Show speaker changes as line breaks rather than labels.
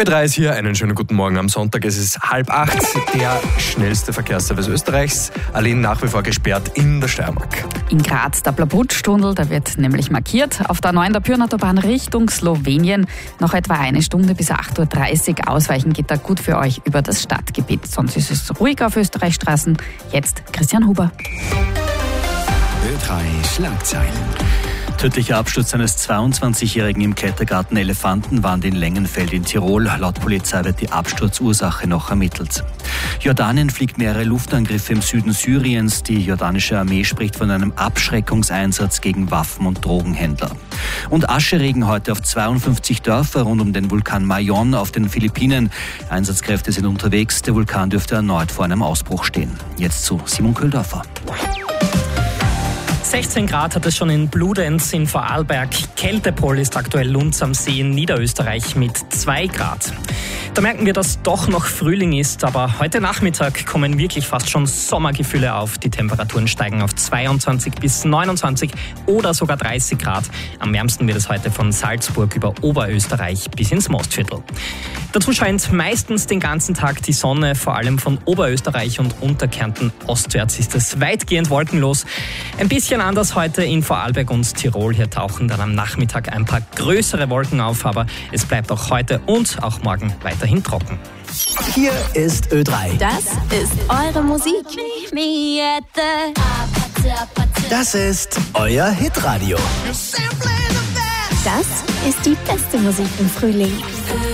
Ö3 ist hier, einen schönen guten Morgen am Sonntag. Es ist 7:30, der schnellste Verkehrsservice Österreichs. Allein nach wie vor gesperrt in der Steiermark.
In Graz der Blabutt-Tunnel, da wird nämlich markiert. Auf der 9. der Pyrnautobahn Richtung Slowenien noch etwa eine Stunde bis 8:30 Uhr. Ausweichen geht da gut für euch über das Stadtgebiet. Sonst ist es ruhig auf Österreichstraßen. Jetzt Christian Huber.
Ö3 Schlagzeilen.
Tödlicher Absturz eines 22-Jährigen im Klettergarten Elefantenwand in Lengenfeld in Tirol. Laut Polizei wird die Absturzursache noch ermittelt. Jordanien fliegt mehrere Luftangriffe im Süden Syriens. Die jordanische Armee spricht von einem Abschreckungseinsatz gegen Waffen- und Drogenhändler. Und Ascheregen heute auf 52 Dörfer rund um den Vulkan Mayon auf den Philippinen. Einsatzkräfte sind unterwegs. Der Vulkan dürfte erneut vor einem Ausbruch stehen. Jetzt zu Simon Köhldorfer.
16 Grad hat es schon in Bludenz in Vorarlberg. Kältepol ist aktuell Lunds am See in Niederösterreich mit 2 Grad. Da merken wir, dass doch noch Frühling ist, aber heute Nachmittag kommen wirklich fast schon Sommergefühle auf. Die Temperaturen steigen auf 22 bis 29 oder sogar 30 Grad. Am wärmsten wird es heute von Salzburg über Oberösterreich bis ins Mostviertel. Dazu scheint meistens den ganzen Tag die Sonne, vor allem von Oberösterreich und Unterkärnten ostwärts ist es weitgehend wolkenlos. Ein bisschen anders heute in Vorarlberg und Tirol. Hier tauchen dann am Nachmittag ein paar größere Wolken auf, aber es bleibt auch heute und auch morgen weiterhin trocken.
Hier ist Ö3.
Das ist eure Musik.
Das ist euer Hitradio.
Das ist die beste Musik im Frühling.